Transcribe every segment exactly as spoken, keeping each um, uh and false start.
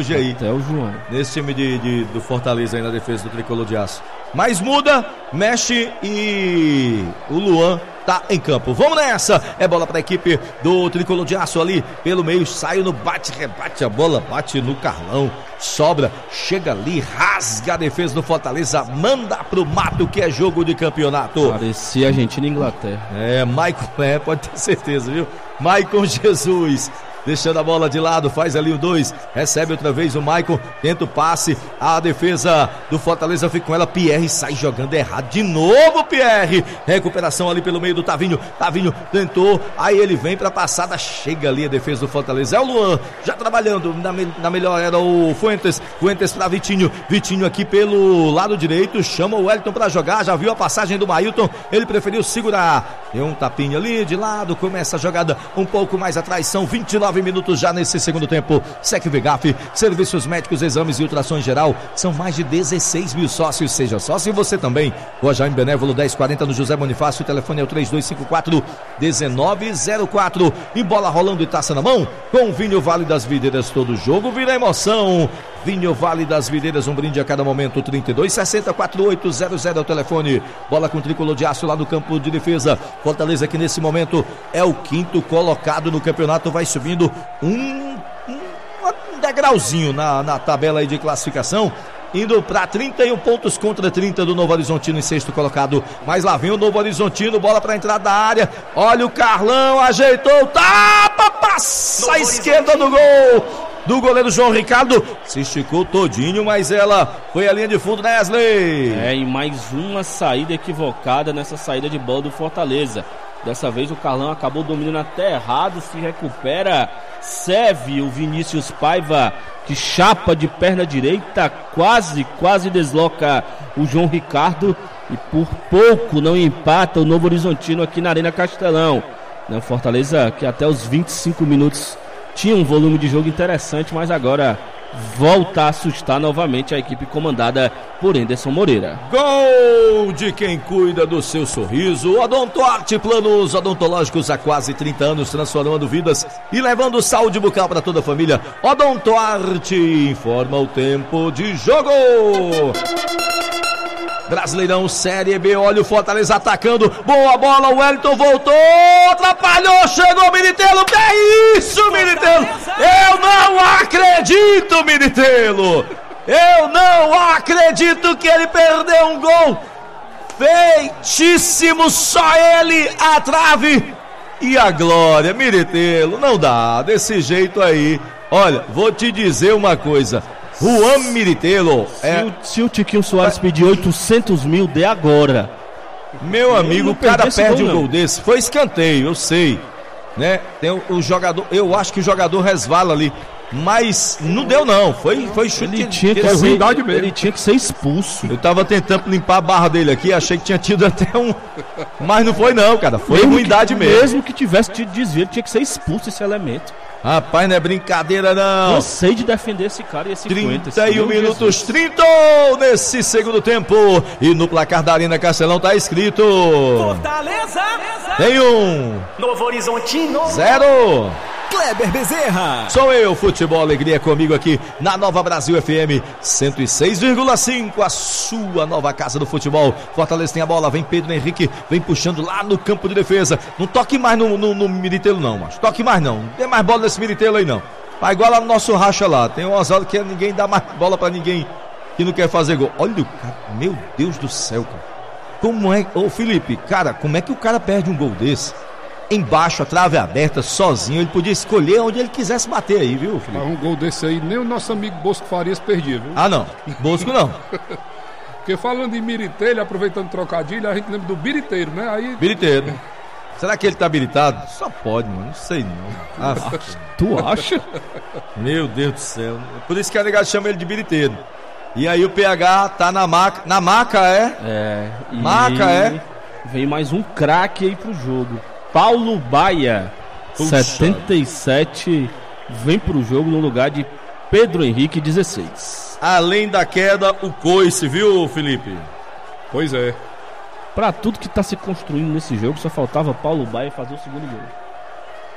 hoje aí. Até o João. Nesse time de, de, do Fortaleza aí na defesa do Tricolor de Aço. Mas muda, mexe e o Luan tá em campo. Vamos nessa! É bola para a equipe do Tricolor de Aço ali pelo meio, sai no bate, rebate a bola, bate no Carlão, sobra, chega ali, rasga a defesa do Fortaleza, manda pro mato que é jogo de campeonato. Parecia Argentina e Inglaterra. É, Maicon, é, pode ter certeza, viu? Maicon Jesus. Deixando a bola de lado, faz ali o dois, recebe outra vez o Maicon, tenta o passe, a defesa do Fortaleza fica com ela, Pierre sai jogando errado, de novo Pierre, recuperação ali pelo meio do Tavinho, Tavinho tentou, aí ele vem pra passada, chega ali a defesa do Fortaleza, é o Luan, já trabalhando, na, me, na melhor era o Fuentes, Fuentes pra Vitinho, Vitinho aqui pelo lado direito, chama o Wellington pra jogar, já viu a passagem do Mailton, ele preferiu segurar, deu um tapinha ali de lado, começa a jogada um pouco mais atrás, são vinte e nove minutos já nesse segundo tempo. SecVegaf, serviços médicos, exames e ultrassom em geral, são mais de dezesseis mil sócios, seja sócio e você também. Rua Jaime Benévolo dez quarenta no José Bonifácio, o telefone é o três dois cinco quatro, um nove zero quatro. E bola rolando e taça na mão, com o Vinho Vale das Videiras, todo jogo vira emoção. Vinho Vale das Videiras, um brinde a cada momento, trinta e dois sessenta, quarenta e oito zero zero é o telefone. Bola com Tricolor de Aço lá no campo de defesa. Fortaleza que nesse momento é o quinto colocado no campeonato, vai subindo um, um, um degrauzinho na, na tabela aí de classificação, indo para trinta e um pontos contra trinta do Novo Horizontino em sexto colocado. Mas lá vem o Novo Horizontino, bola para entrada da área, olha o Carlão, ajeitou, tapa, passa a esquerda do gol do goleiro João Ricardo, se esticou todinho, mas ela foi a linha de fundo, né, Wesley? É, e mais uma saída equivocada nessa saída de bola do Fortaleza. Dessa vez o Carlão acabou dominando até errado, se recupera, serve o Vinícius Paiva, que chapa de perna direita, quase, quase desloca o João Ricardo e por pouco não empata o Novo Horizontino aqui na Arena Castelão. Né, Fortaleza que até os vinte e cinco minutos tinha um volume de jogo interessante, mas agora volta a assustar novamente a equipe comandada por Anderson Moreira. Gol de quem cuida do seu sorriso. Odontoarte, planos odontológicos há quase trinta anos, transformando vidas e levando saúde bucal para toda a família. Odontoarte informa o tempo de jogo. Brasileirão Série B, olha o Fortaleza atacando, boa bola, o Wellington voltou, atrapalhou, chegou o Militelo, que é isso, Militelo? Eu não acredito, Militelo! Eu não acredito que ele perdeu um gol feitíssimo, só ele, a trave e a glória, Militelo, não dá, desse jeito aí. Olha, vou te dizer uma coisa, Juan Militelo é... se, o, se o Tiquinho Soares pedir oitocentos mil, dê agora. Meu amigo, o cara perde um gol desse. Foi escanteio, eu sei, né? Tem o, o jogador, eu acho que o jogador resvala ali, mas não deu não, foi, foi chute. Ele tinha que, que ser, mesmo. Ele tinha que ser expulso. Eu tava tentando limpar a barra dele aqui, achei que tinha tido até um, mas não foi não, cara, foi mesmo ruindade que, mesmo. Mesmo que tivesse tido desvio, ele tinha que ser expulso esse elemento. Rapaz, não é brincadeira não. Cansei de defender esse cara e esse Fuentes. trinta e um minutos, trinta nesse segundo tempo. E no placar da Arena Castelão tá escrito: Fortaleza tem um, Novo Horizontino zero. Kleber Bezerra. Sou eu, Futebol Alegria, comigo aqui na Nova Brasil F M cento e seis vírgula cinco, a sua nova casa do futebol. Fortaleza tem a bola, vem Pedro Henrique, vem puxando lá no campo de defesa. Não toque mais no, no, no Militelo não, mas toque mais não. Não tem mais bola nesse Militelo aí não. Mas igual lá no nosso racha lá, tem um Oswaldo que ninguém dá mais bola pra ninguém que não quer fazer gol. Olha o cara, meu Deus do céu, cara. Como é, ô Felipe, cara, como é que o cara perde um gol desse? Embaixo, a trave aberta, sozinho, ele podia escolher onde ele quisesse bater aí, viu, Felipe? Ah, um gol desse aí, nem o nosso amigo Bosco Farias perdia, viu? Ah, não, Bosco não. Porque falando em Miritelho, aproveitando trocadilho, a gente lembra do Biriteiro, né? Aí... Biriteiro. Será que ele tá habilitado? Só pode, mano, não sei não. Ah, tu acha? Meu Deus do céu. Por isso que a negada chama ele de Biriteiro. E aí o P H tá na maca, na maca é? É. E maca é? Vem mais um craque aí pro jogo. Paulo Baia, Puxa. setenta e sete, vem pro jogo no lugar de Pedro Henrique, dezesseis. Além da queda, o coice, viu, Felipe? Pois é. Pra tudo que tá se construindo nesse jogo, só faltava Paulo Baia fazer o segundo gol.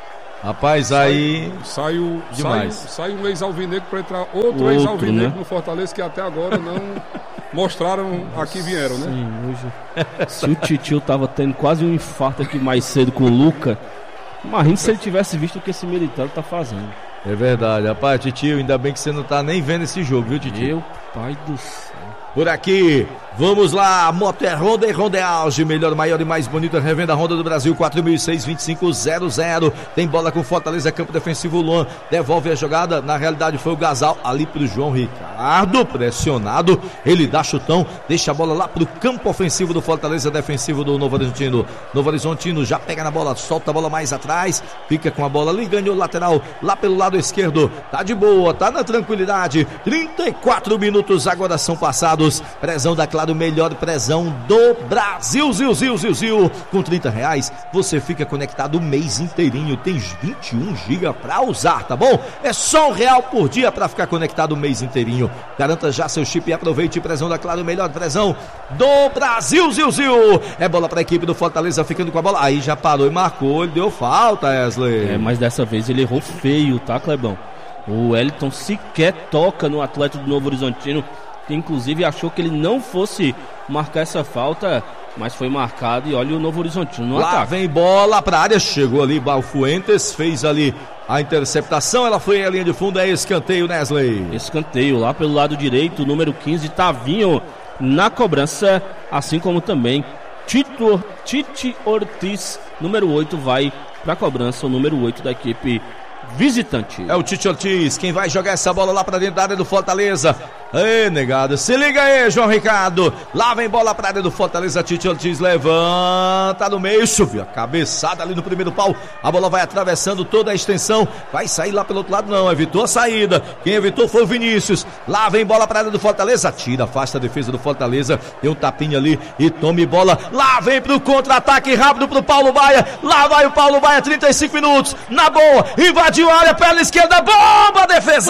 Rapaz, aí... Saiu, saiu, saiu um ex-alvinegro para entrar outro, outro ex-alvinegro, né? No Fortaleza, que até agora não mostraram aqui vieram, né? Sim, hoje... Se o Titio tava tendo quase um infarto aqui mais cedo com o Luca, imagina se ele tivesse visto o que esse militar tá fazendo. É verdade, rapaz, Titio, ainda bem que você não tá nem vendo esse jogo, viu, Titio? Meu pai do céu. Por aqui, vamos lá, Moto é Honda e Honda é Auge, melhor, maior e mais bonita revenda Honda do Brasil, quatro mil e seis, vinte e cinco zero zero, tem bola com Fortaleza, campo defensivo, Luan, devolve a jogada, na realidade foi o Gasal, ali pro João Ricardo, pressionado, ele dá chutão, deixa a bola lá pro campo ofensivo do Fortaleza, defensivo do Novo Horizontino, Novo Horizontino já pega na bola, solta a bola mais atrás, fica com a bola ali, ganhou o lateral, lá pelo lado esquerdo, tá de boa, tá na tranquilidade, trinta e quatro minutos agora são passados. Prezão da Claro, melhor prezão do Brasil, zil, zil, zil, zil. Com trinta reais, você fica conectado o mês inteirinho, tem vinte e um gigas pra usar, tá bom? É só um real por dia pra ficar conectado o mês inteirinho. Garanta já seu chip e aproveite. Prezão da Claro, melhor prezão do Brasil, zil, zil. É bola pra equipe do Fortaleza, ficando com a bola. Aí já parou e marcou, ele deu falta, Wesley. É, mas dessa vez ele errou feio, tá, Clebão? O Wellington sequer toca no atleta do Novo Horizontino, que inclusive achou que ele não fosse marcar essa falta, mas foi marcado e olha o Novo Horizontino no Lá ataque. Vem bola pra área, chegou ali Balfuentes, fez ali a interceptação, ela foi à linha de fundo, é escanteio, Wesley. Escanteio lá pelo lado direito, número quinze, Tavinho na cobrança, assim como também Tito, Tite Ortiz, número oito, vai pra cobrança, o número oito da equipe visitante. É o Tite Ortiz, quem vai jogar essa bola lá pra dentro da área do Fortaleza. Ei, negado, se liga aí, João Ricardo. Lá vem bola pra área do Fortaleza, Tite Ortiz levanta no meio, subiu a cabeçada ali no primeiro pau. A bola vai atravessando toda a extensão, vai sair lá pelo outro lado, não, evitou a saída. Quem evitou foi o Vinícius. Lá vem bola pra área do Fortaleza, tira, afasta a defesa do Fortaleza. Tem um tapinha ali e tome bola. Lá vem pro contra-ataque rápido pro Paulo Baia. Lá vai o Paulo Baia, trinta e cinco minutos, na boa, invadiu a área, perna esquerda, bomba,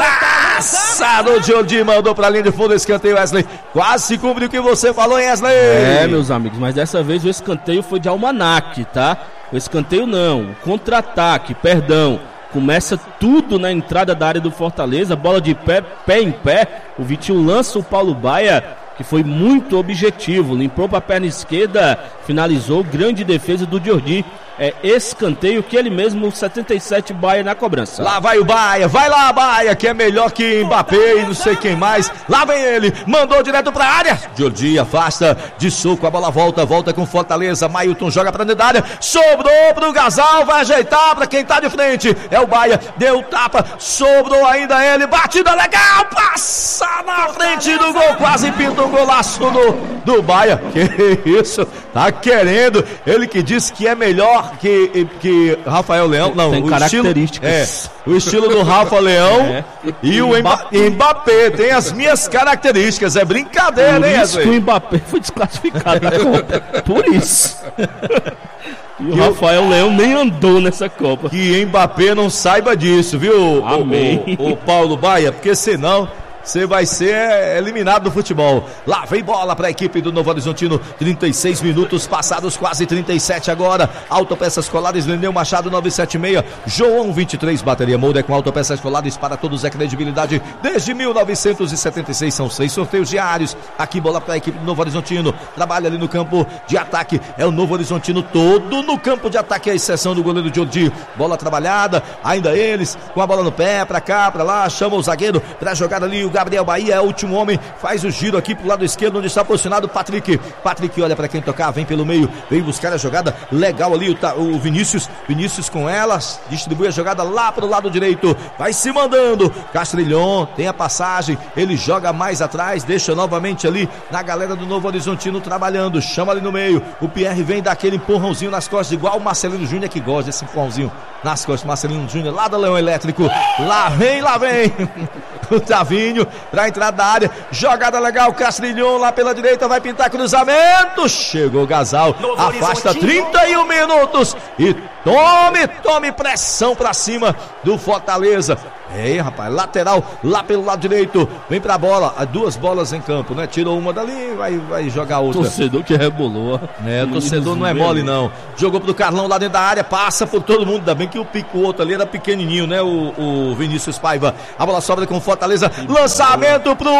defesaça do Jordi, mandou pra linha de fundo, escanteio, Wesley, quase se cumpriu o que você falou, Wesley. É, meus amigos, mas dessa vez o escanteio foi de Almanac, tá? O escanteio não, o contra-ataque, perdão. Começa tudo na entrada da área do Fortaleza, bola de pé, pé em pé, o Vitinho lança o Paulo Baia, que foi muito objetivo, limpou para a perna esquerda, finalizou, grande defesa do Jordi. É escanteio que ele mesmo, setenta e sete, Baia na cobrança. Lá vai o Baia, vai lá Baia, que é melhor que Mbappé e não sei quem mais. Lá vem ele, mandou direto pra área. Jordi afasta de soco, a bola volta, volta com Fortaleza. Mailton joga pra dentro da área, sobrou pro Gasal, vai ajeitar pra quem tá de frente. É o Baia, deu tapa, sobrou ainda ele, batida legal, passa na frente do gol, quase pinta um golaço do, do Baia. Que isso, tá querendo, ele que disse que é melhor Que, que Rafael Leão, não, tem o características. Estilo, é, o estilo do Rafa Leão é. E o Mbappé. Mbappé tem as minhas características, é brincadeira, por hein, isso que o Mbappé foi desclassificado da Copa, por isso. E o Rafael Leão nem andou nessa Copa. Que Mbappé não saiba disso, viu, Amém. O, o, o Paulo Baia, porque senão você vai ser eliminado do futebol. Lá vem bola para a equipe do Novo Horizontino. trinta e seis minutos passados, quase trinta e sete agora. Autopeças Colares, Lineu Machado novecentos e setenta e seis. João vinte e três, bateria Molder com Autopeças Colares para todos é credibilidade. Desde mil novecentos e setenta e seis são seis sorteios diários. Aqui bola para a equipe do Novo Horizontino. Trabalha ali no campo de ataque. É o Novo Horizontino todo no campo de ataque, a exceção do goleiro Jordi. Bola trabalhada, ainda eles com a bola no pé, para cá, para lá. Chama o zagueiro para jogar ali. O Gabriel Bahia é o último homem, faz o giro aqui pro lado esquerdo, onde está posicionado o Patrick. Patrick olha para quem tocar, vem pelo meio, vem buscar a jogada legal ali, o, o Vinícius, Vinícius com elas, distribui a jogada lá pro lado direito, vai se mandando, Castrilhon tem a passagem, ele joga mais atrás, deixa novamente ali na galera do Novo Horizontino trabalhando, chama ali no meio, o Pierre vem dar aquele empurrãozinho nas costas, igual o Marcelino Júnior que gosta desse empurrãozinho nas costas, Marcelino Júnior lá do Leão Elétrico, lá vem, lá vem o Tavinho, Juninho pra entrada da área, jogada legal, Castrilhon lá pela direita, vai pintar cruzamento, chegou Gasal, afasta trinta e um minutos e tome, tome pressão pra cima do Fortaleza. É, rapaz, lateral lá pelo lado direito, vem pra bola, duas bolas em campo, né? Tirou uma dali, vai, vai jogar outra. Torcedor que rebolou. É, o torcedor não é mole não. Jogou pro Carlão lá dentro da área, passa por todo mundo, ainda bem que o pico outro ali era pequenininho, né? O, o Vinícius Paiva. A bola sobra com Fortaleza, lançamento pro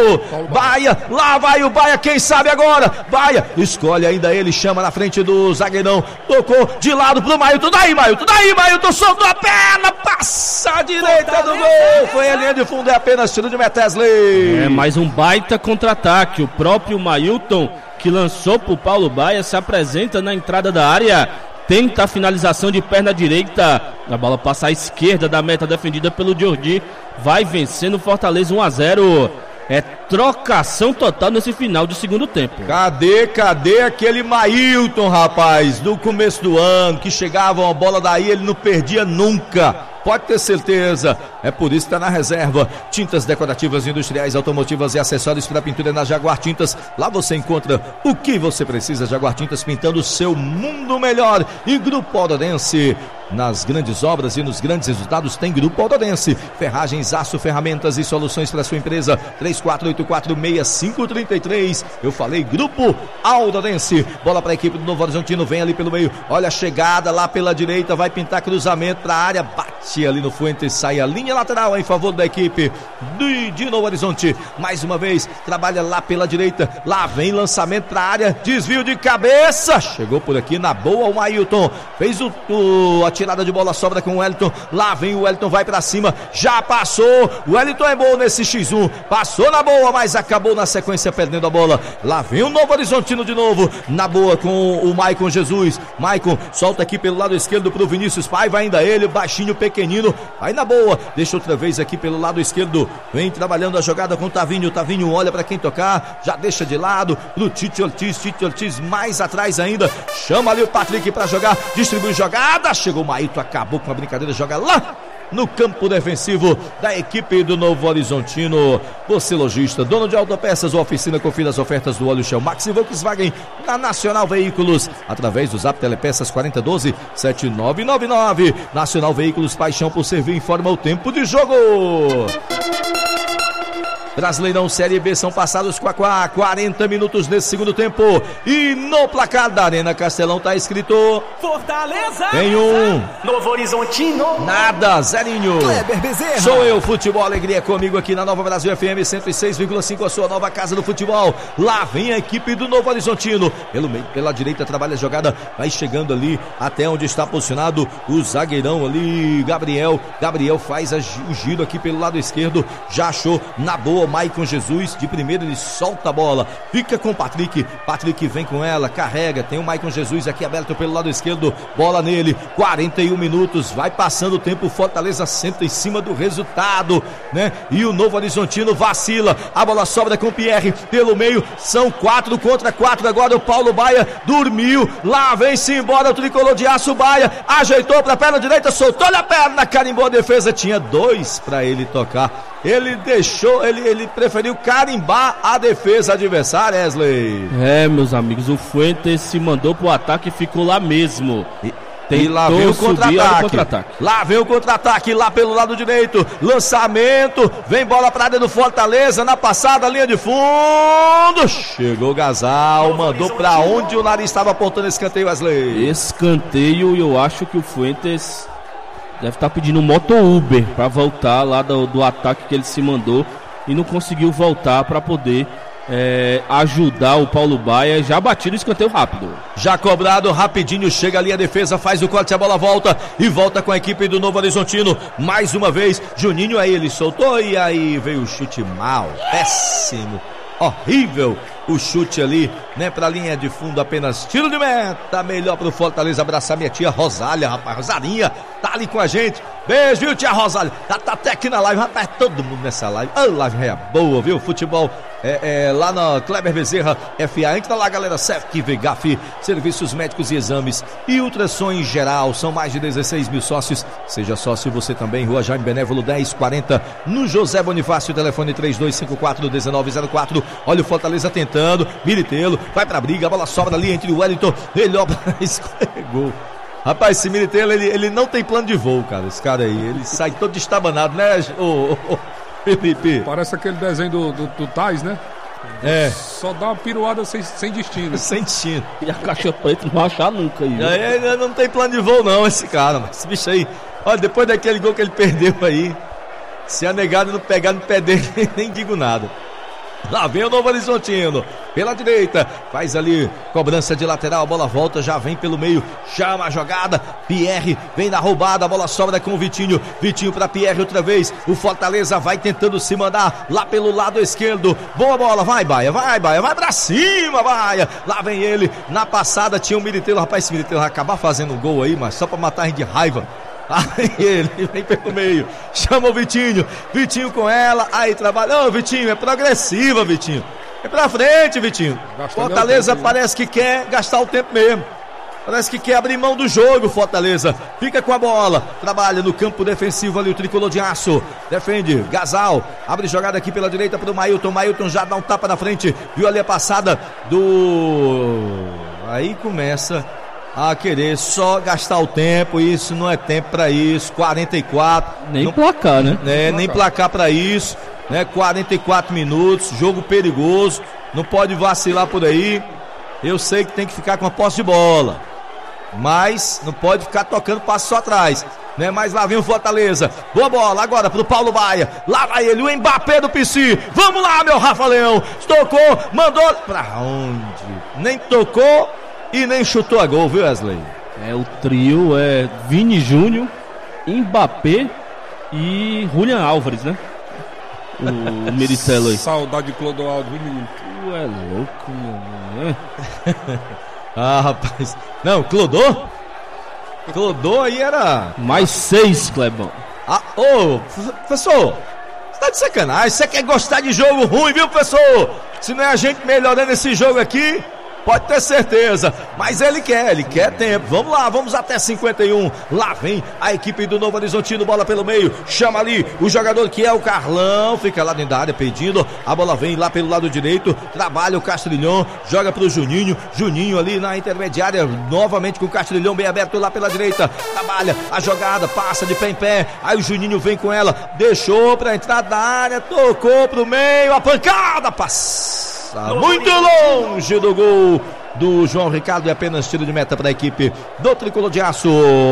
Baia, lá vai o Baia, quem sabe agora? Baia, escolhe ainda ele, chama na frente do zagueirão, tocou de lado pro Mailton, daí Mailton, daí Mailton, soltou a perna, passa a direita do gol, foi a linha de fundo, é apenas tiro de Metesley. É, mais um baita contra-ataque, o próprio Mailton, que lançou pro Paulo Baia, se apresenta na entrada da área, tenta a finalização de perna direita, a bola passa à esquerda da meta defendida pelo Jordi, vai vencendo o Fortaleza um a zero. É trocação total nesse final de segundo tempo. Cadê, cadê aquele Mailton, rapaz, do começo do ano, que chegava uma bola daí, ele não perdia nunca. Pode ter certeza, é por isso que está na reserva. Tintas decorativas, industriais, automotivas e acessórios para pintura na Jaguar Tintas. Lá você encontra o que você precisa. Jaguar Tintas, pintando o seu mundo melhor. E Grupo Aldorense, nas grandes obras e nos grandes resultados tem Grupo Aldorense. Ferragens, aço, ferramentas e soluções para sua empresa. três quatro oito quatro, seis cinco três três. Eu falei Grupo Aldorense. Bola para a equipe do Novo Horizontino, vem ali pelo meio. Olha a chegada lá pela direita, vai pintar cruzamento para a área, bate ali no Fuentes, sai a linha lateral em favor da equipe de, de Novo Horizonte. Mais uma vez, trabalha lá pela direita, lá vem lançamento para a área, desvio de cabeça, chegou por aqui na boa o Mailton, fez o, o a tirada de bola, sobra com o Wellington, lá vem o Wellington, vai para cima, já passou, o Wellington é bom nesse xis um, passou na boa, mas acabou na sequência perdendo a bola. Lá vem o Novo Horizontino de novo, na boa com o Maicon Jesus. Maicon solta aqui pelo lado esquerdo pro Vinícius Paiva, ainda ele, baixinho, pequenino, vai na boa, deixa outra vez aqui pelo lado esquerdo, vem trabalhando a jogada com o Tavinho, Tavinho olha para quem tocar, já deixa de lado pro Tite Ortiz, Tite Ortiz mais atrás ainda, chama ali o Patrick para jogar, distribui jogada, chegou o Maito, acabou com a brincadeira, joga lá no campo defensivo da equipe do Novo Horizontino. Você lojista, dono de autopeças ou oficina, confira as ofertas do óleo Shell Max e Volkswagen na Nacional Veículos, através do Zap Telepeças quarenta doze, sete nove nove nove. Nacional Veículos, paixão por servir, informa o tempo de jogo. Brasileirão Série B, são passados quarenta minutos nesse segundo tempo. E no placar da Arena Castelão tá escrito Fortaleza. Tem um Novo Horizontino. Nada, zerinho. Kleber Bezerra. Sou eu, Futebol Alegria, comigo aqui na Nova Brasil F M cento e seis vírgula cinco, a sua nova casa do futebol. Lá vem a equipe do Novo Horizontino. Pelo meio, pela direita, trabalha a jogada, vai chegando ali até onde está posicionado o zagueirão ali, Gabriel. Gabriel faz a, o giro aqui pelo lado esquerdo, já achou na boa Maicon Jesus, de primeiro ele solta a bola, fica com o Patrick, Patrick vem com ela, carrega, tem o Maicon Jesus aqui aberto pelo lado esquerdo, bola nele, quarenta e um minutos, vai passando o tempo, Fortaleza senta em cima do resultado, né? E o Novo Horizontino vacila, a bola sobra com o Pierre, pelo meio, são quatro contra quatro, agora o Paulo Baia dormiu, lá vem-se embora o tricolor de aço, Baia, ajeitou pra perna direita, soltou-lhe a perna, carimbou a defesa, tinha dois pra ele tocar. Ele deixou, ele, ele preferiu carimbar a defesa adversária, Wesley. É, meus amigos, o Fuentes se mandou pro ataque e ficou lá mesmo. E, e lá vem o contra-ataque. Contra lá vem o contra-ataque, lá pelo lado direito. Lançamento, vem bola pra dentro do Fortaleza, na passada, linha de fundo. Chegou o Gasal, mandou pra onde o nariz estava apontando esse escanteio, Wesley. Escanteio, e eu acho que o Fuentes deve estar pedindo um moto Uber para voltar lá do, do ataque que ele se mandou e não conseguiu voltar para poder é, ajudar o Paulo Baia. Já batido o escanteio rápido. Já cobrado rapidinho, chega ali a defesa, faz o corte, a bola volta e volta com a equipe do Novo Horizontino. Mais uma vez, Juninho aí ele soltou e aí veio o chute mal, péssimo, horrível. O chute ali, né, pra linha de fundo, apenas tiro de meta, melhor pro Fortaleza. Abraçar minha tia Rosália, rapaz, Rosarinha, tá ali com a gente, Beijo, viu, tia Rosália? Tá, tá até aqui na live, rapaz, todo mundo nessa live. A live é boa, viu? Futebol é, é, lá na Kleber Bezerra, F A. Entra lá, galera, C E F, V G A F, serviços médicos e exames e ultrassom em geral. São mais de dezesseis mil sócios. Seja sócio você também, Rua Jaime Benévolo dez quarenta, no José Bonifácio, telefone três dois cinco quatro, um nove zero quatro. Olha o Fortaleza tentando, Militelo, vai pra briga, a bola sobra ali entre o Wellington, ele ó, escorregou. Rapaz, esse Militelo, ele, ele não tem plano de voo, cara, esse cara aí, ele sai todo destabanado, né, ô, ô, ô, Felipe? Parece aquele desenho do, do, do Tais, né? É. Só dá uma piruada sem, sem destino. Sem destino. E a caixa preta não vai achar nunca aí. É, ele não tem plano de voo não, esse cara, mas esse bicho aí, olha, depois daquele gol que ele perdeu aí, se a negada não pegar no pé dele, nem digo nada. Lá vem o Novo Horizontino, pela direita, faz ali, cobrança de lateral, a bola volta, já vem pelo meio, chama a jogada, Pierre vem na roubada, a bola sobra com o Vitinho, Vitinho pra Pierre outra vez, o Fortaleza vai tentando se mandar lá pelo lado esquerdo, boa bola, vai Baia, vai Baia, vai pra cima Baia, lá vem ele, na passada tinha o Militelo, rapaz, esse Militelo vai acabar fazendo um gol aí, mas só pra matar a gente de raiva. Aí ele vem pelo meio, chama o Vitinho, Vitinho com ela, aí trabalha, ô Vitinho, é progressiva Vitinho, é pra frente Vitinho, Gastando Fortaleza tempo, parece que quer gastar o tempo mesmo, parece que quer abrir mão do jogo, Fortaleza, fica com a bola, trabalha no campo defensivo ali o tricolor de aço, defende, Gasal, abre jogada aqui pela direita pro Mailton, Mailton já dá um tapa na frente, viu ali a passada do... aí começa... a querer só gastar o tempo, isso não é tempo pra isso, quarenta e quatro. Nem não, placar, né? É, nem placar pra isso, né? quarenta e quatro minutos, jogo perigoso, não pode vacilar por aí. Eu sei que tem que ficar com a posse de bola, mas não pode ficar tocando passo só atrás, né? Mas lá vem o Fortaleza, boa bola agora pro Paulo Baia, lá vai ele, o Mbappé do P C, vamos lá meu Rafa Leão, tocou, mandou, pra onde? Nem tocou e nem chutou a gol, viu Wesley? É, o trio é Vini Júnior, Mbappé e Julian Álvares, né? O, o Militelo aí. Saudade de Clodoaldo, viu menino? Tu é louco, mano. Ah, rapaz. Não, Clodô? Clodô aí era... mais seis, Clebão. Ah, ô, professor, você tá de sacanagem, você quer gostar de jogo ruim, viu, professor? Se não é a gente melhorando esse jogo aqui... pode ter certeza, mas ele quer, ele quer tempo. Vamos lá, vamos até cinquenta e um. Lá vem a equipe do Novo Horizontino, bola pelo meio, chama ali o jogador que é o Carlão, fica lá dentro da área pedindo, a bola vem lá pelo lado direito, trabalha o Castrilhão, joga pro Juninho, Juninho ali na intermediária, novamente com o Castrilhão bem aberto lá pela direita, trabalha a jogada, passa de pé em pé, aí o Juninho vem com ela, deixou pra entrar da área, tocou pro meio, a pancada, passa muito longe do gol do João Ricardo e apenas tiro de meta para a equipe do Tricolor de Aço.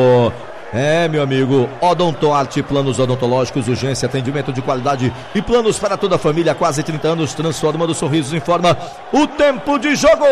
É, meu amigo, Odontoarte, planos odontológicos, urgência, atendimento de qualidade e planos para toda a família há quase trinta anos, transformando sorrisos em forma. O tempo de jogo!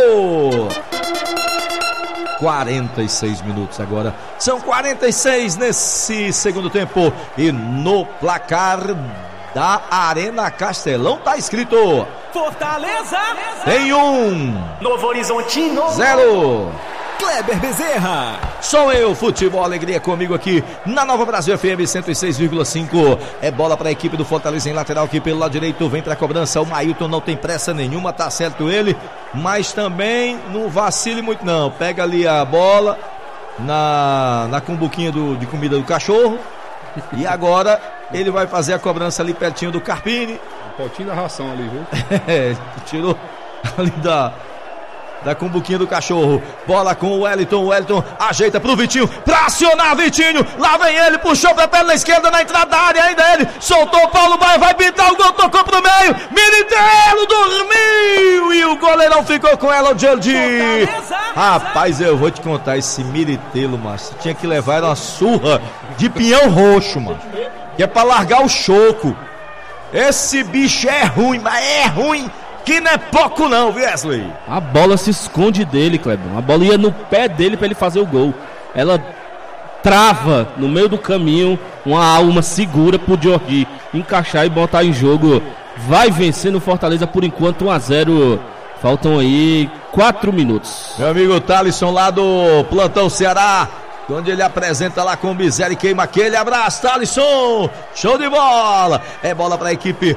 quarenta e seis minutos agora, são quarenta e seis nesse segundo tempo e no placar da Arena Castelão tá escrito Fortaleza tem um Novo Horizontino zero. Kleber Bezerra. Sou eu, futebol, alegria comigo aqui na Nova Brasil F M cento e seis vírgula cinco. É bola para a equipe do Fortaleza em lateral aqui pelo lado direito, vem para a cobrança, o Mailton não tem pressa nenhuma, tá certo ele, mas também não vacile muito não, pega ali a bola na, na cumbuquinha do, de comida do cachorro e agora ele vai fazer a cobrança ali pertinho do Carpini. Um potinho da ração ali, viu? É, tirou ali da, da cumbuquinha do cachorro. Bola com o Wellington, o Wellington ajeita pro Vitinho, pra acionar Vitinho, lá vem ele, puxou pra perna esquerda na entrada da área, ainda ele, soltou o Paulo Baia, vai pintar o gol, tocou pro meio, Militelo dormiu e o goleirão ficou com ela, o Geldi. Rapaz, eu vou te contar, esse Militelo, macho, tinha que levar era uma surra de pinhão roxo, mano, que é pra largar o choco. Esse bicho é ruim, mas é ruim que não é pouco não, Wesley. A bola se esconde dele, Clebão. A bola ia no pé dele pra ele fazer o gol. Ela trava no meio do caminho, uma alma segura pro Jordi encaixar e botar em jogo. Vai vencer no Fortaleza por enquanto um a zero. Faltam aí quatro minutos. Meu amigo Thalisson lá do Plantão Ceará. onde ele apresenta lá com o Miséria e queima aquele abraço, Thalisson, show de bola, é bola para a equipe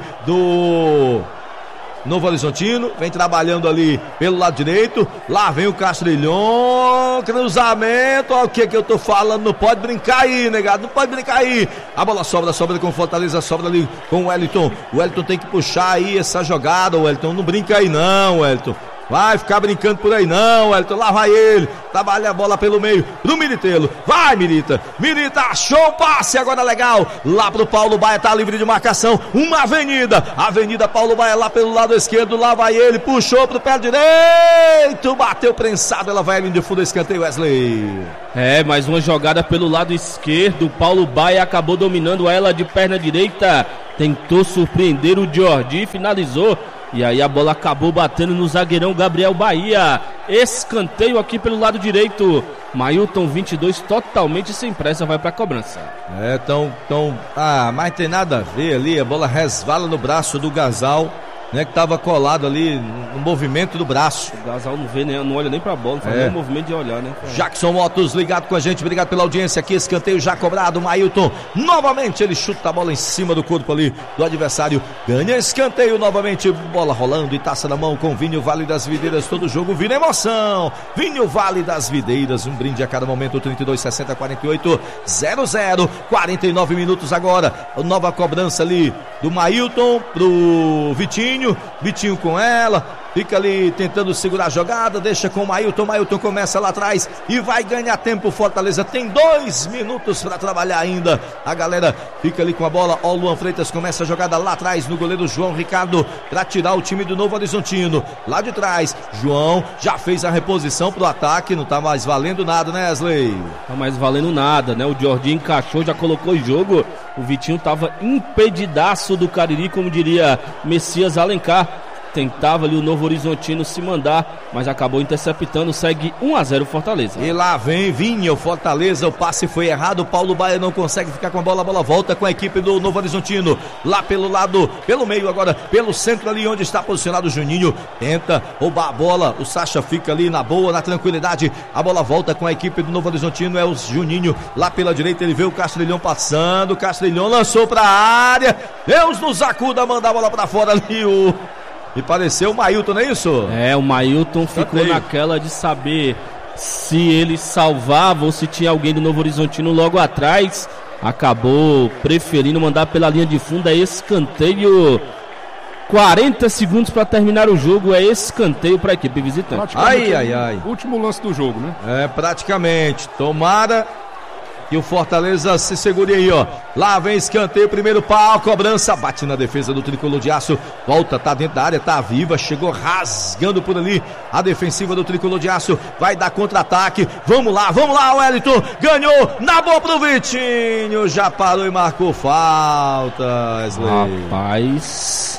do Novo Horizontino, vem trabalhando ali pelo lado direito, lá vem o Castrilhon, cruzamento, olha o que que eu tô falando, não pode brincar aí, negado, não pode brincar aí, a bola sobra, sobra com Fortaleza, sobra ali com o Wellington, o Wellington tem que puxar aí essa jogada, o Wellington, não brinca aí não, Wellington. Vai ficar brincando por aí não, Wellington, lá vai ele, trabalha a bola pelo meio, pro Militelo, vai Milita, Milita achou o passe, agora legal, lá pro Paulo Baia, tá livre de marcação, uma avenida, avenida Paulo Baia lá pelo lado esquerdo, lá vai ele, puxou pro pé direito, bateu prensado, ela vai ali de fundo, escanteio, Wesley. É, mais uma jogada pelo lado esquerdo, Paulo Baia acabou dominando ela de perna direita, tentou surpreender o Jordi, finalizou. E aí a bola acabou batendo no zagueirão Gabriel Bahia. Escanteio aqui pelo lado direito. Mailton vinte e dois totalmente sem pressa vai pra cobrança. É, tão, tão... Ah, mas tem nada a ver ali. A bola resvala no braço do Gasal, né, que tava colado ali no movimento do braço. O Gasal não vê, né, não olha nem pra bola, não faz é. nem o movimento de olhar, né? Jackson Motos ligado com a gente, obrigado pela audiência aqui, escanteio já cobrado, Mailton, novamente ele chuta a bola em cima do corpo ali do adversário, ganha escanteio novamente, bola rolando e taça na mão com Vinho Vale das Videiras, todo jogo vira emoção, Vinho Vale das Videiras, um brinde a cada momento, trinta e dois, sessenta, quarenta e oito, zero zero, quarenta e nove minutos agora, nova cobrança ali do Mailton pro Vitinho, Vitinho com ela, fica ali tentando segurar a jogada, deixa com o Mailton, Mailton começa lá atrás e vai ganhar tempo, Fortaleza tem dois minutos para trabalhar ainda, a galera fica ali com a bola, ó, o Luan Freitas começa a jogada lá atrás no goleiro João Ricardo para tirar o time do Novo Horizontino, lá de trás, João já fez a reposição pro ataque, não tá mais valendo nada, né, Wesley? Tá mais valendo nada, né, o Jordi encaixou, já colocou em jogo, o Vitinho tava impedidaço do Cariri, como diria Messias Alencar, tentava ali o Novo Horizontino se mandar, mas acabou interceptando, segue um a zero Fortaleza. E lá vem Vinha, o Fortaleza, o passe foi errado, o Paulo Baia não consegue ficar com a bola, a bola volta com a equipe do Novo Horizontino, lá pelo lado, pelo meio agora, pelo centro ali onde está posicionado o Juninho, tenta roubar a bola, o Sacha fica ali na boa, na tranquilidade, a bola volta com a equipe do Novo Horizontino, é o Juninho, lá pela direita ele vê o Castrilhão passando, o Castrilhão lançou pra área, Deus nos acuda, manda a bola pra fora ali, o... E pareceu o Mailton, não é isso? É, o Mailton ficou Cantei. naquela de saber se ele salvava ou se tinha alguém do Novo Horizontino logo atrás. Acabou preferindo mandar pela linha de fundo, é escanteio. quarenta segundos para terminar o jogo, é escanteio para a equipe visitante. Ai, ai, ai. Último lance do jogo, né? É, praticamente. Tomara que o Fortaleza se segure aí, ó. Lá vem escanteio, primeiro pau, cobrança, bate na defesa do Tricolor de Aço, volta, tá dentro da área, tá viva, chegou rasgando por ali a defensiva do Tricolor de Aço, vai dar contra-ataque, vamos lá, vamos lá, Wellington, ganhou, na boa pro Vitinho, já parou e marcou falta, Wesley. Rapaz,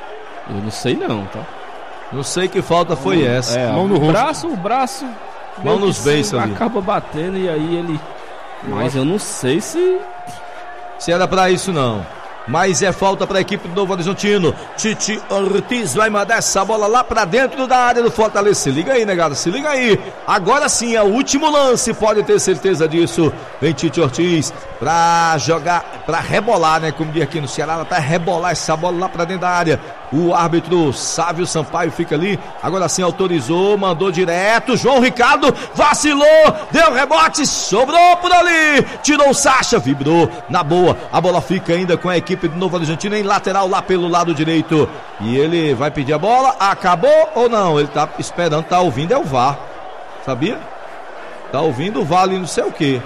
eu não sei não, tá? Não sei que falta foi mão, essa. É, mão no rosto. Braço, o braço, mão nos beiços ali. Acaba batendo e aí ele... Mas eu não sei se... Se era pra isso não. Mas é falta para a equipe do Novo Horizontino. Tite Ortiz vai mandar essa bola lá para dentro da área do Fortaleza. Se liga aí, negado, se liga aí. Agora sim é o último lance, pode ter certeza disso. Vem Tite Ortiz para jogar, para rebolar, né? Como diz aqui no Ceará, para rebolar essa bola lá para dentro da área. O árbitro Sávio Sampaio fica ali. Agora sim autorizou, mandou direto. João Ricardo vacilou, deu rebote, sobrou por ali. Tirou o Sacha, vibrou na boa. A bola fica ainda com a equipe do Novo Horizontino em lateral lá pelo lado direito. E ele vai pedir a bola. Acabou ou não? Ele tá esperando, tá ouvindo, é o V A R. Sabia? Tá ouvindo o V A R ali, não sei o que.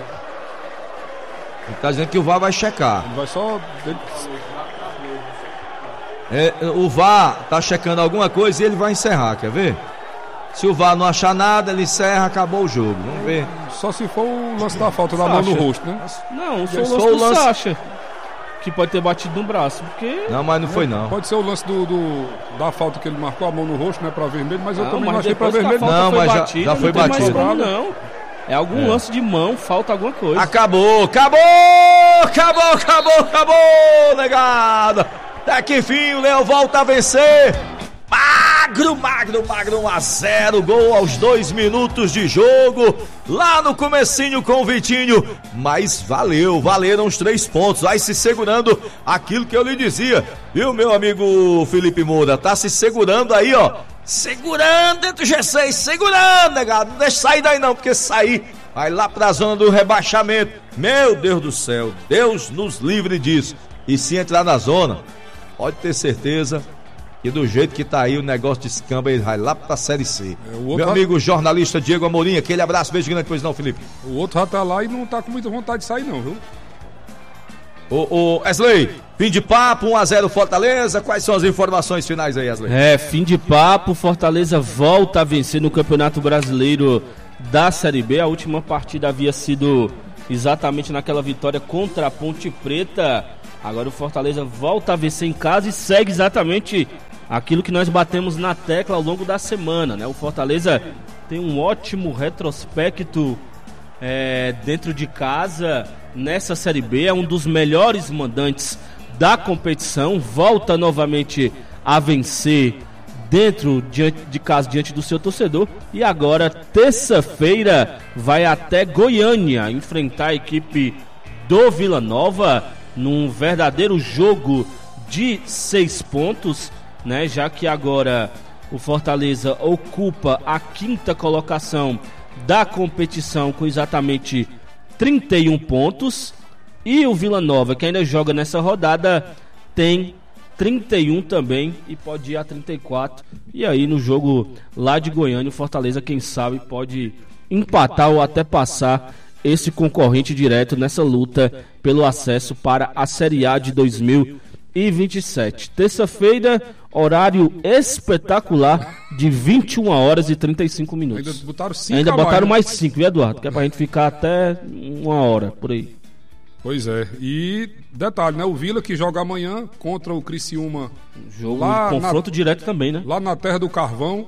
Ele tá dizendo que o V A R vai checar. Vai só... É, o V A R tá checando alguma coisa e ele vai encerrar, quer ver? Se o V A R não achar nada, ele encerra, acabou o jogo. Vamos ver. Só se for o lance da falta da mão no rosto, né? Não, só o lance do lance... Sacha. Que pode ter batido no braço, porque... Não, mas não foi não. Pode ser o lance do, do, da falta que ele marcou, a mão no rosto, né, pra vermelho, mas eu não, também mas não achei pra vermelho. Não, mas batida, já, já foi não batido. Como, não. É algum é. lance de mão, falta alguma coisa. Acabou, acabou, acabou, acabou, acabou, negada. Até que enfim, o Leão volta a vencer. magro, magro, magro, um a zero, gol aos dois minutos de jogo, lá no comecinho com o Vitinho, mas valeu, valeram os três pontos, vai se segurando aquilo que eu lhe dizia, viu, meu amigo Felipe Moura, tá se segurando aí, ó, segurando dentro do G seis, segurando, negado, não deixa sair daí não, porque sair vai lá pra zona do rebaixamento, meu Deus do céu, Deus nos livre disso, e se entrar na zona, pode ter certeza que do jeito que tá aí o negócio de escamba, ele vai lá pra Série C. É, meu já... amigo jornalista Diego Amorim, aquele abraço, beijo grande, pois não, Felipe? O outro já tá lá e não tá com muita vontade de sair não, viu? Ô, ô, Wesley, fim de papo, um a zero Fortaleza, quais são as informações finais aí, Wesley? É, fim de papo, Fortaleza volta a vencer no Campeonato Brasileiro da Série B, a última partida havia sido exatamente naquela vitória contra a Ponte Preta, agora o Fortaleza volta a vencer em casa e segue exatamente aquilo que nós batemos na tecla ao longo da semana, né? O Fortaleza tem um ótimo retrospecto é, dentro de casa nessa Série B, é um dos melhores mandantes da competição, volta novamente a vencer dentro diante de casa, diante do seu torcedor, e agora, terça-feira, vai até Goiânia enfrentar a equipe do Vila Nova num verdadeiro jogo de seis pontos, né? Já que agora o Fortaleza ocupa a quinta colocação da competição com exatamente trinta e um pontos, e o Vila Nova, que ainda joga nessa rodada, tem trinta e um também e pode ir a trinta e quatro. E aí no jogo lá de Goiânia, o Fortaleza, quem sabe, pode empatar ou até passar esse concorrente direto nessa luta pelo acesso para a Série A de dois mil e vinte e sete. Terça-feira, horário espetacular de vinte e uma horas e trinta e cinco minutos. Ainda botaram cinco Ainda botaram mais, mais cinco, viu, Eduardo? Que é pra gente ficar até uma hora por aí. Pois é, e detalhe, né? O Vila que joga amanhã contra o Criciúma. Jogo lá de confronto na, direto também, né? Lá na Terra do Carvão.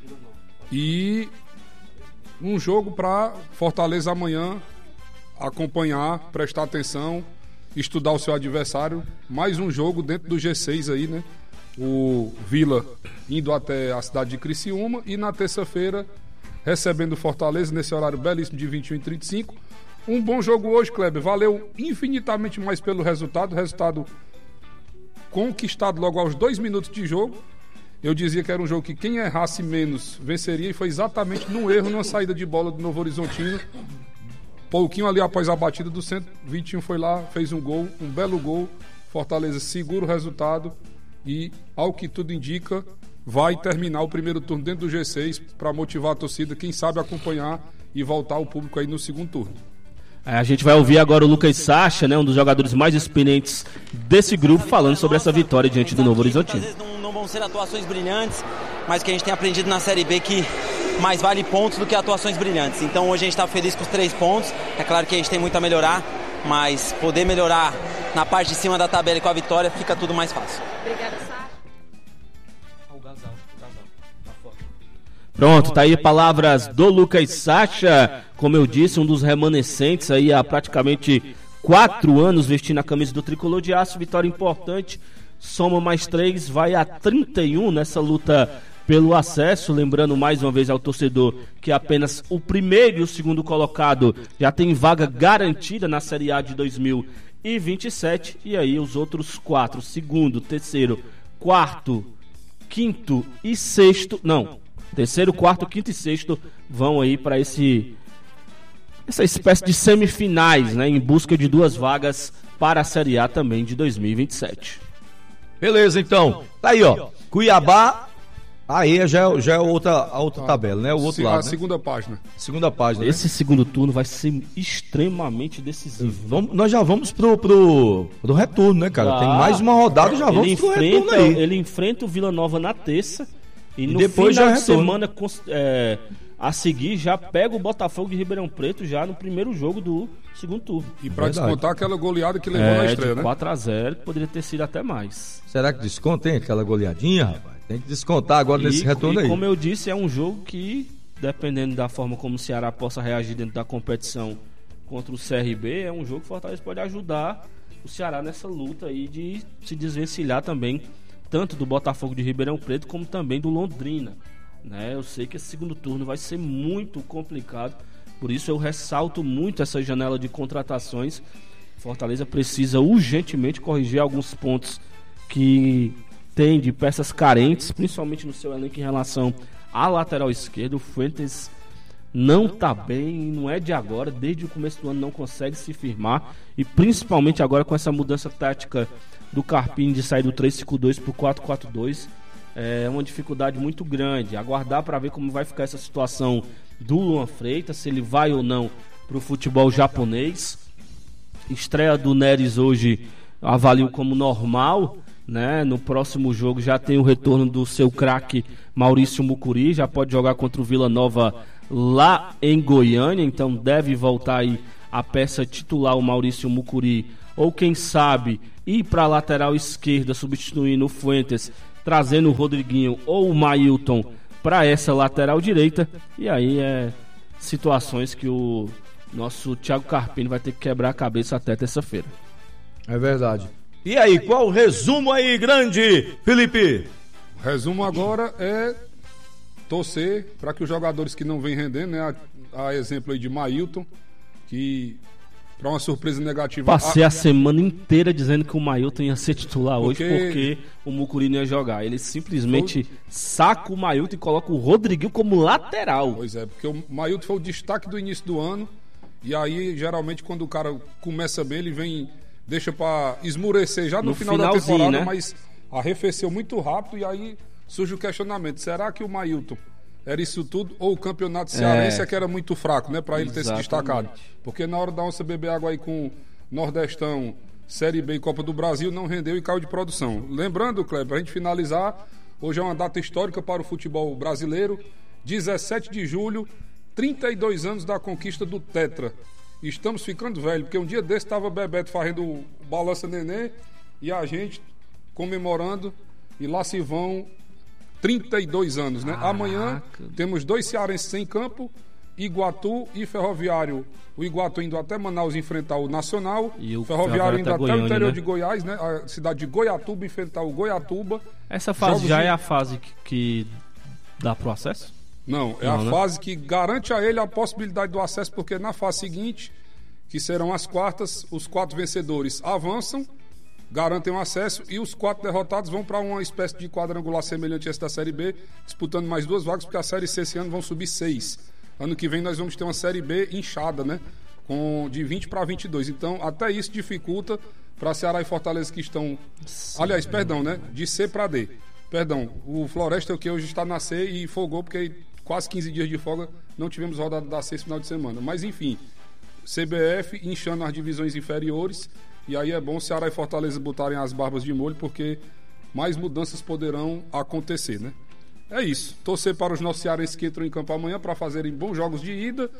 E um jogo para Fortaleza amanhã acompanhar, prestar atenção, estudar o seu adversário. Mais um jogo dentro do G seis aí, né? O Vila indo até a cidade de Criciúma e na terça-feira recebendo o Fortaleza nesse horário belíssimo de vinte e um e trinta e cinco. Um bom jogo hoje, Kleber. Valeu infinitamente mais pelo resultado. Resultado conquistado logo aos dois minutos de jogo. Eu dizia que era um jogo que quem errasse menos venceria, e foi exatamente num erro, numa saída de bola do Novo Horizontino. Pouquinho ali após a batida do centro, Vitinho foi lá, fez um gol, um belo gol. Fortaleza segura o resultado e, ao que tudo indica, vai terminar o primeiro turno dentro do G seis para motivar a torcida, quem sabe acompanhar e voltar ao público aí no segundo turno. A gente vai ouvir agora o Lucas Sacha, né, um dos jogadores mais experientes desse grupo, falando sobre essa vitória diante do Novo Horizontino. Às vezes não, não vão ser atuações brilhantes, mas que a gente tem aprendido na Série B que mais vale pontos do que atuações brilhantes. Então hoje a gente está feliz com os três pontos. É claro que a gente tem muito a melhorar, mas poder melhorar na parte de cima da tabela e com a vitória fica tudo mais fácil. Obrigada, Sacha. Pronto, tá aí palavras do Lucas Sacha, como eu disse, um dos remanescentes aí há praticamente quatro anos vestindo a camisa do Tricolor de Aço, vitória importante, soma mais três, vai a trinta e um nessa luta pelo acesso, lembrando mais uma vez ao torcedor que apenas o primeiro e o segundo colocado já tem vaga garantida na Série A de dois mil e vinte e sete, e aí os outros quatro, segundo, terceiro, quarto, quinto e sexto, não... Terceiro, quarto, quinto e sexto vão aí para esse essa espécie de semifinais, né, em busca de duas vagas para a Série A também de dois mil e vinte e sete. Beleza, então. Tá aí, ó. Cuiabá. Aí já, é, já é outra, a outra ah, tabela, né? O outro lado. A né? segunda página. Segunda página. Esse né? segundo turno vai ser extremamente decisivo. Vamos, nós já vamos pro, pro, pro retorno, né, cara? Ah, Tem mais uma rodada, já vamos pro retorno aí. Ele enfrenta o Vila Nova na terça. E, e no depois final já de semana é, a seguir já pega o Botafogo de Ribeirão Preto já no primeiro jogo do segundo turno. E pra Verdade. descontar aquela goleada que levou é, na estreia, né? quatro a zero, poderia ter sido até mais. Será que desconta, hein? Aquela goleadinha, rapaz? Tem que descontar agora e, nesse retorno e, aí. Como eu disse, é um jogo que, dependendo da forma como o Ceará possa reagir dentro da competição contra o C R B, é um jogo que o Fortaleza pode ajudar o Ceará nessa luta aí de se desvencilhar também tanto do Botafogo de Ribeirão Preto como também do Londrina, né? Eu sei que esse segundo turno vai ser muito complicado, por isso eu ressalto muito essa janela de contratações. Fortaleza precisa urgentemente corrigir alguns pontos que tem de peças carentes, principalmente no seu elenco em relação à lateral esquerda. O Fuentes não está bem, não é de agora, desde o começo do ano não consegue se firmar, e principalmente agora com essa mudança tática do Carpini de sair do três cinco dois para o quatro quatro dois, é uma dificuldade muito grande. Aguardar para ver como vai ficar essa situação do Luan Freitas, se ele vai ou não para o futebol japonês. Estreia do Neres hoje avalio como normal, né? No próximo jogo já tem o retorno do seu craque Maurício Mucuri, já pode jogar contra o Vila Nova lá em Goiânia, então deve voltar aí a peça titular, o Maurício Mucuri, ou quem sabe ir para a lateral esquerda substituindo o Fuentes, trazendo o Rodriguinho ou o Mailton para essa lateral direita. E aí é situações que o nosso Thiago Carpini vai ter que quebrar a cabeça até terça-feira. É verdade. E aí, qual o resumo aí, grande Felipe? O resumo agora é torcer para que os jogadores que não vêm rendendo, né, a, a exemplo aí de Mailton, que para uma surpresa negativa... Passei a, a semana inteira dizendo que o Mailton ia ser titular porque... hoje porque o Mucuri não ia jogar. Ele simplesmente foi... saca o Mailton e coloca o Rodriguinho como lateral. Pois é, porque o Mailton foi o destaque do início do ano, e aí geralmente quando o cara começa bem, ele vem, deixa para esmurecer já no, no final da temporada, né? Mas arrefeceu muito rápido e aí surge o questionamento: será que o Mailton era isso tudo, ou o campeonato cearense é, é que era muito fraco, né, para ele ter se destacado? Porque na hora da onça beber água aí com Nordestão, Série B e Copa do Brasil, não rendeu e caiu de produção. Lembrando, Kleber, para a gente finalizar, hoje é uma data histórica para o futebol brasileiro, dezessete de julho, trinta e dois anos da conquista do Tetra. Estamos ficando velhos, porque um dia desse estava Bebeto fazendo o Balança Nenê e a gente comemorando, e lá se vão trinta e dois anos, né? Caraca. Amanhã temos dois cearenses em campo, Iguatu e Ferroviário. O Iguatu indo até Manaus enfrentar o Nacional, e o Ferroviário indo até Goiânia, o interior, né, de Goiás, né? A cidade de Goiatuba enfrentar o Goiatuba. Essa fase já de... é a fase que, que dá pro acesso? Não, é Não, a né? fase que garante a ele a possibilidade do acesso, porque na fase seguinte, que serão as quartas, os quatro vencedores avançam, garantem o acesso, e os quatro derrotados vão para uma espécie de quadrangular semelhante a essa da Série B, disputando mais duas vagas, porque a Série C esse ano vão subir seis. Ano que vem nós vamos ter uma Série B inchada, né? Com, de vinte para vinte e dois. Então, até isso dificulta para Ceará e Fortaleza, que estão... Sim. Aliás, perdão, né? De C para D. Perdão, o Floresta, que hoje está na C e folgou, porque quase quinze dias de folga não tivemos rodada da C esse final de semana. Mas, enfim, C B F inchando as divisões inferiores. E aí é bom Ceará e Fortaleza botarem as barbas de molho, porque mais mudanças poderão acontecer, né? É isso. Torcer para os nossos cearenses que entram em campo amanhã para fazerem bons jogos de ida.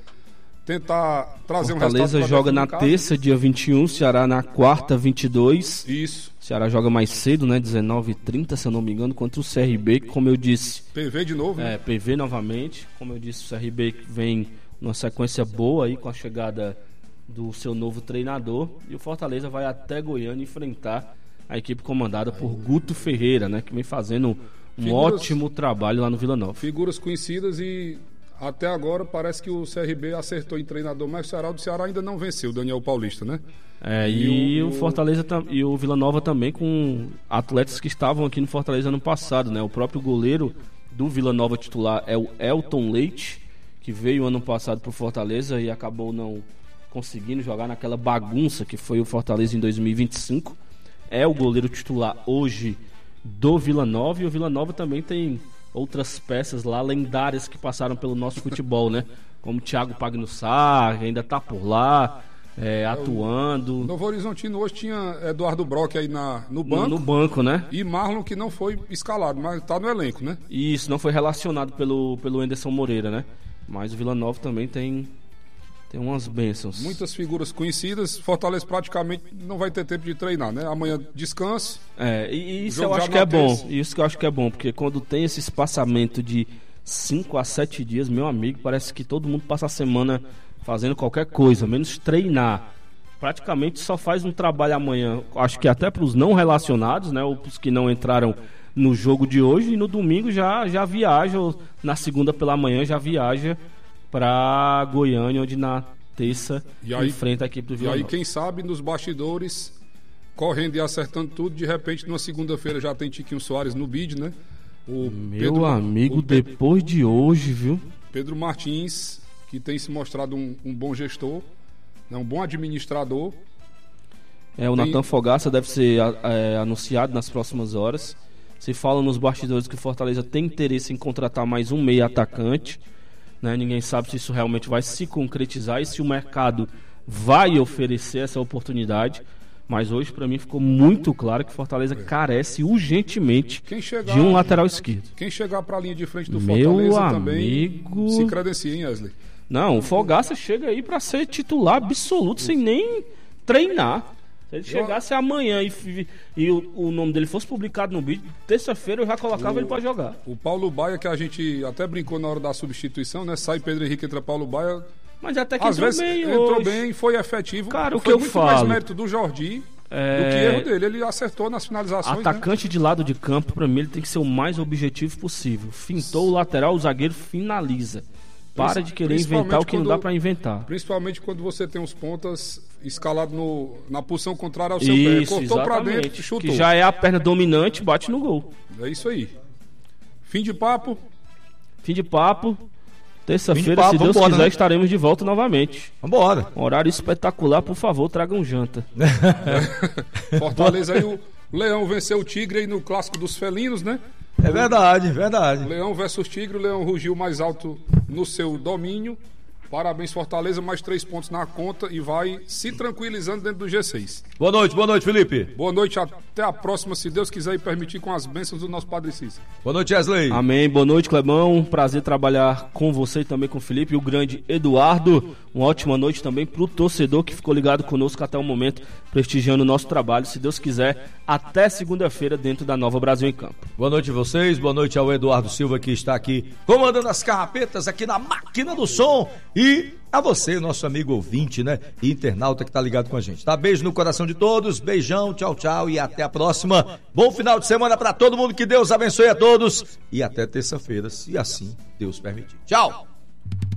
Tentar trazer Fortaleza um resultado. Fortaleza joga na terça, dia vinte e um. Ceará na quarta, vinte e dois. Isso. Ceará joga mais cedo, né? dezenove e trinta, se eu não me engano, contra o C R B, que, como eu disse... P V de novo, né? É, P V novamente. Como eu disse, o C R B vem numa sequência boa aí com a chegada do seu novo treinador, e o Fortaleza vai até Goiânia enfrentar a equipe comandada por Guto Ferreira, né, que vem fazendo um figuras, ótimo trabalho lá no Vila Nova. Figuras conhecidas, e até agora parece que o C R B acertou em treinador, mas o Ceará, do Ceará ainda não venceu o Daniel Paulista, né? É, e, e o, o Fortaleza e o Vila Nova também, com atletas que estavam aqui no Fortaleza ano passado, né? O próprio goleiro do Vila Nova titular é o Elton Leite, que veio ano passado pro Fortaleza e acabou não conseguindo jogar naquela bagunça que foi o Fortaleza em dois mil e vinte e cinco. É o goleiro titular hoje do Vila Nova, e o Vila Nova também tem outras peças lá lendárias que passaram pelo nosso futebol, né? Como Thiago Pagnussá, que ainda tá por lá, é, atuando. O Novo Horizontino hoje tinha Eduardo Brock aí na, no banco. No, no banco, né? E Marlon, que não foi escalado, mas tá no elenco, né? Isso, não foi relacionado pelo, pelo Anderson Moreira, né? Mas o Vila Nova também tem... Tem umas bênçãos. Muitas figuras conhecidas. Fortaleza praticamente não vai ter tempo de treinar, né? Amanhã descanso. É, e isso eu acho que é bom. Isso que eu acho que é bom, porque quando tem esse espaçamento de cinco a sete dias, meu amigo, parece que todo mundo passa a semana fazendo qualquer coisa, menos treinar. Praticamente só faz um trabalho amanhã. Acho que até para os não relacionados, né? Ou para os que não entraram no jogo de hoje, e no domingo já, já viaja, ou na segunda pela manhã já viaja para Goiânia, onde na terça e aí, enfrenta a equipe do Vila E aí, Nova. quem sabe, nos bastidores, correndo e acertando tudo, de repente, numa segunda-feira já tem Tiquinho Soares no bid, né? O Meu Pedro, amigo, o Pe- depois de hoje, viu? Pedro Martins, que tem se mostrado um, um bom gestor, né? Um bom administrador. É, o Tem- Natan Fogaça deve ser é, anunciado nas próximas horas. Se fala nos bastidores que o Fortaleza tem interesse em contratar mais um meia atacante, né? Ninguém sabe se isso realmente vai se concretizar e se o mercado vai oferecer essa oportunidade. Mas hoje, para mim, ficou muito claro que o Fortaleza carece urgentemente Quem chegar, de um lateral esquerdo. Quem chegar para a linha de frente do Meu Fortaleza amigo... também se credencia, hein, Wesley? Não, o Fogaça chega aí para ser titular absoluto sem nem treinar. Se ele chegasse amanhã e, fi- e o, o nome dele fosse publicado no vídeo, terça-feira eu já colocava O- ele para jogar. O Paulo Baia, que a gente até brincou na hora da substituição, né? Sai Pedro Henrique, entra Paulo Baia. Mas até que Às entrou vezes bem entrou hoje. bem, foi efetivo. Cara, o foi que eu muito falo- mais mérito do Jordi É, do que erro dele. Ele acertou nas finalizações, né? Atacante de lado de campo, pra mim, ele tem que ser o mais objetivo possível. Fintou o lateral, o zagueiro finaliza. Para de querer inventar o que não dá quando- pra inventar. Principalmente quando você tem os pontas escalados no, na posição contrária ao seu pé. Isso, Cortou pra exatamente. dentro, chutou. Que já é a perna dominante, bate no gol. É isso aí. Fim de papo. Fim de papo. Fim de Terça-feira, papo, se Deus vambora, quiser, né? estaremos de volta novamente. Vambora. Um horário espetacular, por favor, tragam janta. Fortaleza aí, o Leão venceu o Tigre aí no clássico dos felinos, né? É verdade, verdade. Leão versus Tigre, o Leão rugiu mais alto no seu domínio. Parabéns, Fortaleza, mais três pontos na conta e vai se tranquilizando dentro do G seis. Boa noite, boa noite, Felipe. Boa noite, até a próxima, se Deus quiser e permitir, com as bênçãos do nosso Padre Cícero. Boa noite, Wesley. Amém. Boa noite, Clebão. Prazer trabalhar com você e também com o Felipe e o grande Eduardo. Uma ótima noite também pro torcedor que ficou ligado conosco até o momento, prestigiando o nosso trabalho. Se Deus quiser, até segunda-feira dentro da Nova Brasil em Campo. Boa noite a vocês, boa noite ao Eduardo Silva, que está aqui comandando as carrapetas aqui na máquina do som, e a você, nosso amigo ouvinte, né, e internauta que tá ligado com a gente, tá? Beijo no coração de todos, beijão, tchau, tchau e até a próxima. Bom final de semana para todo mundo, que Deus abençoe a todos e até terça-feira, se assim Deus permitir. Tchau!